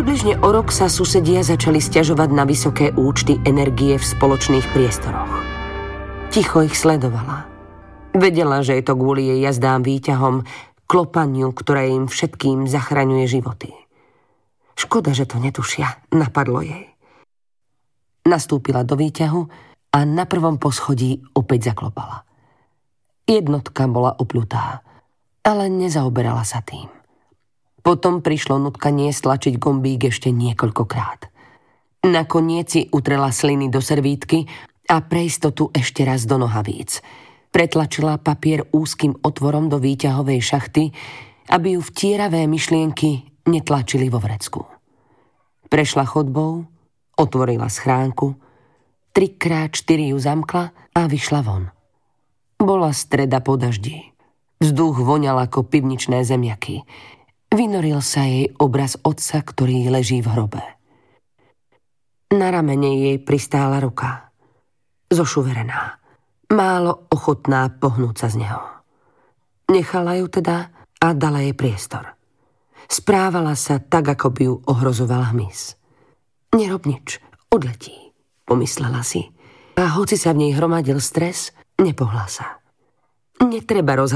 Približne o rok sa susedia začali sťažovať na vysoké účty energie v spoločných priestoroch. Ticho ich sledovala. Vedela, že je to kvôli jej jazdám výťahom, klopaniu, ktoré im všetkým zachraňuje životy. Škoda, že to netušia, napadlo jej. Nastúpila do výťahu a na prvom poschodí opäť zaklopala. Jednotka bola opľutá, ale nezaoberala sa tým. Potom prišlo nutkanie stlačiť gombík ešte niekoľkokrát. Nakoniec si utrela sliny do servítky a pre istotu ešte raz do nohavíc. Pretlačila papier úzkým otvorom do výťahovej šachty, aby ju vtieravé myšlienky netlačili vo vrecku. Prešla chodbou, otvorila schránku, 3x4 ju zamkla a vyšla von. Bola streda po daždi. Vzduch voňal ako pivničné zemiaky. Vynoril sa jej obraz otca, ktorý leží v hrobe. Na ramene jej pristála ruka. Zošuverená. Málo ochotná pohnúť sa z neho. Nechala ju teda a dala jej priestor. Správala sa tak, ako by ju ohrozoval hmyz. Nerob nič, odletí, pomyslela si. A hoci sa v nej hromadil stres, nepohla sa. Netreba